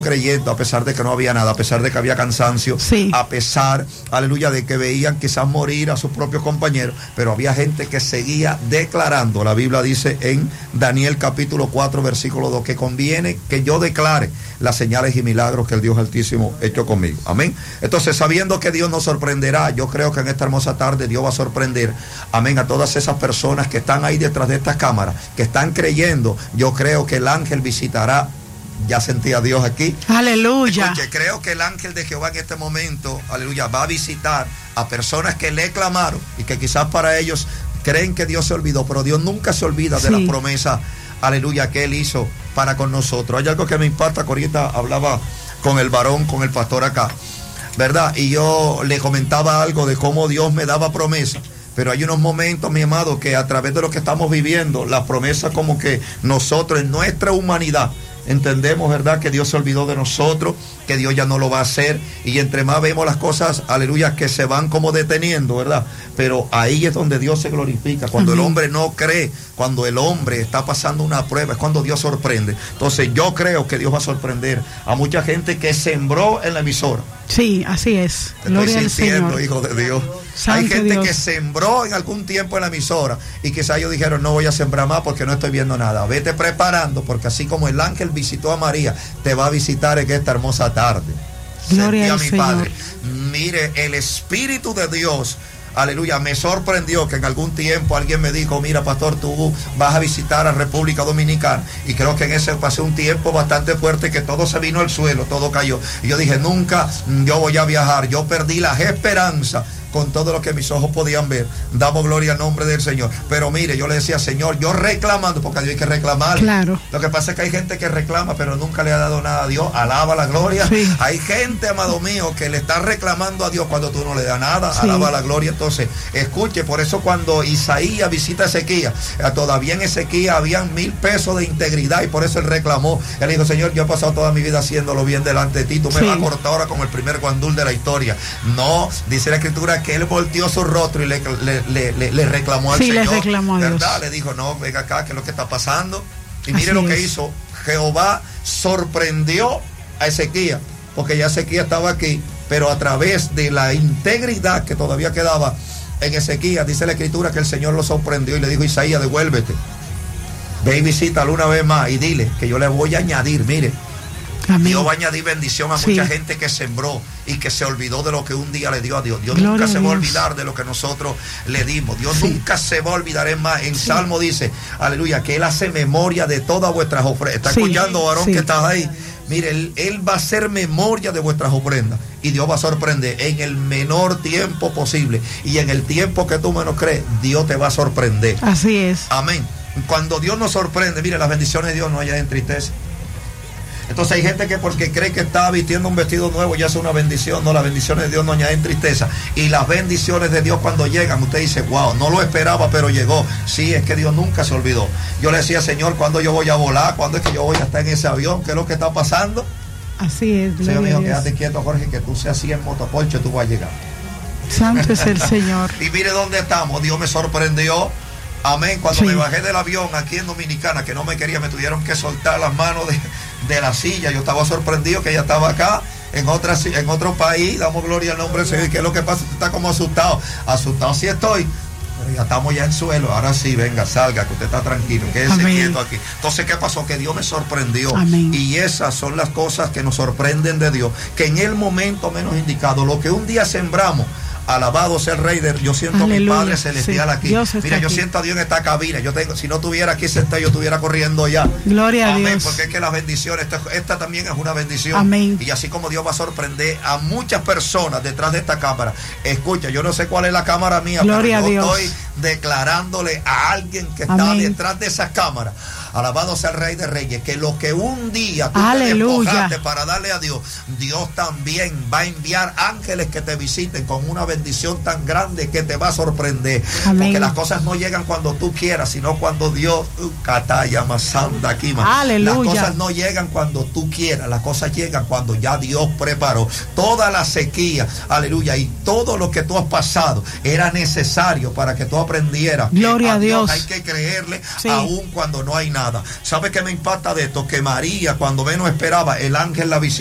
creyendo, a pesar de que no había nada, a pesar de que había cansancio, sí, a pesar, aleluya, de que veían quizás morir a sus propios compañeros, pero había gente que seguía declarando. La Biblia dice en Daniel capítulo 4 versículo 2 que conviene que yo declare las señales y milagros que el Dios Altísimo ha hecho conmigo. Amén. Entonces, sabiendo que Dios nos sorprenderá, yo creo que en esta hermosa tarde Dios va a sorprender, amén, a todas esas personas que están ahí detrás de estas cámaras, que están creyendo. Yo creo que el ángel visitará. Ya sentí a Dios aquí. Aleluya. Escuche, creo que el ángel de Jehová en este momento, aleluya, va a visitar a personas que le clamaron y que quizás para ellos creen que Dios se olvidó, pero Dios nunca se olvida de la promesa, aleluya, que Él hizo para con nosotros. Hay algo que me impacta, que ahorita hablaba con el varón, con el pastor acá, ¿verdad? Y yo le comentaba algo de cómo Dios me daba promesa. Pero hay unos momentos, mi amado, que a través de lo que estamos viviendo, la promesa como que nosotros en nuestra humanidad entendemos, ¿verdad?, que Dios se olvidó de nosotros, que Dios ya no lo va a hacer, y entre más vemos las cosas, aleluya, que se van como deteniendo, ¿verdad? Pero ahí es donde Dios se glorifica, cuando el hombre no cree, cuando el hombre está pasando una prueba, es cuando Dios sorprende. Entonces yo creo que Dios va a sorprender a mucha gente que sembró en la emisora. Sí, así es. Gloria al Señor, hijo de Dios. Santo hay gente Dios que sembró en algún tiempo en la emisora y quizás ellos dijeron, no voy a sembrar más porque no estoy viendo nada. Vete preparando, porque así como el ángel visitó a María, te va a visitar en esta hermosa tarde. Gloria al mi Señor. Padre. Mire, el Espíritu de Dios, aleluya, me sorprendió que en algún tiempo alguien me dijo, mira, pastor, tú vas a visitar a República Dominicana, y creo que en ese pasó un tiempo bastante fuerte que todo se vino al suelo, todo cayó, y yo dije, nunca yo voy a viajar. Yo perdí las esperanzas con todo lo que mis ojos podían ver. Damos gloria al nombre del Señor. Pero mire, yo le decía, Señor, yo reclamando, porque a Dios hay que reclamar. Claro. Lo que pasa es que hay gente que reclama, pero nunca le ha dado nada a Dios. Alaba la gloria. Sí. Hay gente, amado mío, que le está reclamando a Dios cuando tú no le das nada. Sí. Alaba la gloria. Entonces, escuche, por eso cuando Isaías visita a Ezequías, todavía en Ezequías habían 1000 pesos de integridad, y por eso él reclamó. Él dijo, Señor, yo he pasado toda mi vida haciéndolo bien delante de ti. Tú me vas a cortar ahora como el primer guandul de la historia. No, dice la Escritura que él volteó su rostro y le reclamó al Señor. Le reclamó a Dios. ¿Verdad? Le dijo, no, venga acá, ¿qué es lo que está pasando? Y mire lo que hizo. Jehová sorprendió a Ezequías, porque ya Ezequías estaba aquí, pero a través de la integridad que todavía quedaba en Ezequías, dice la Escritura que el Señor lo sorprendió y le dijo, Isaías, devuélvete. Ve y visítalo una vez más y dile que yo le voy a añadir, mire. Amén. Dios va a añadir bendición a mucha gente que sembró y que se olvidó de lo que un día le dio a Dios. Dios nunca se va a olvidar de lo que nosotros le dimos. Dios nunca se va a olvidar. Es más, en Salmo dice, aleluya, que Él hace memoria de todas vuestras ofrendas. ¿Está escuchando, varón, que estás ahí? Mire, él va a hacer memoria de vuestras ofrendas, y Dios va a sorprender en el menor tiempo posible, y en el tiempo que tú menos crees, Dios te va a sorprender. Así es. Amén. Cuando Dios nos sorprende, mire, las bendiciones de Dios no hay en tristeza. Entonces hay gente que porque cree que está vistiendo un vestido nuevo ya es una bendición. No, las bendiciones de Dios no añaden tristeza. Y las bendiciones de Dios cuando llegan, usted dice, wow, no lo esperaba, pero llegó. Sí, es que Dios nunca se olvidó. Yo le decía, Señor, ¿cuándo yo voy a volar? ¿Cuándo es que yo voy a estar en ese avión? ¿Qué es lo que está pasando? Así es. Señor mío, quédate quieto, Jorge, que tú seas así en motoconcho, tú vas a llegar. Santo es el Señor. Y mire dónde estamos. Dios me sorprendió. Amén. Cuando me bajé del avión aquí en Dominicana, que no me quería, me tuvieron que soltar las manos de la silla. Yo estaba sorprendido que ella estaba acá en otro país. Damos gloria al nombre del Señor. ¿Qué es lo que pasa? Usted está como asustado. Asustado sí estoy, pero ya estamos ya en suelo. Ahora sí, venga, salga, que usted está tranquilo, quédese quieto aquí. Entonces, ¿qué pasó? Que Dios me sorprendió. Amén. Y esas son las cosas que nos sorprenden de Dios, que en el momento menos indicado, lo que un día sembramos, alabado sea el Rey yo siento a mi Padre Celestial aquí. Mira, yo siento a Dios en esta cabina. Si no tuviera aquí sentado, yo estuviera corriendo ya. Gloria a Dios. Amén, porque es que las bendiciones, esta también es una bendición. Amén. Y así como Dios va a sorprender a muchas personas detrás de esta cámara. Escucha, yo no sé cuál es la cámara mía, Gloria pero yo a Dios. estoy declarándole a alguien que está detrás de esas cámaras, alabado sea el Rey de Reyes, que lo que un día tú te despojaste para darle a Dios, Dios también va a enviar ángeles que te visiten con una bendición tan grande que te va a sorprender. Amén. Porque las cosas no llegan cuando tú quieras, sino cuando Dios las cosas no llegan cuando tú quieras, las cosas llegan cuando ya Dios preparó. Toda la sequía, aleluya, y todo lo que tú has pasado era necesario para que tú aprendieras. Gloria a Dios. Hay que creerle aún cuando no hay nada. nada. ¿Sabe qué me impacta de esto? Que María, cuando menos esperaba, el ángel la visitó.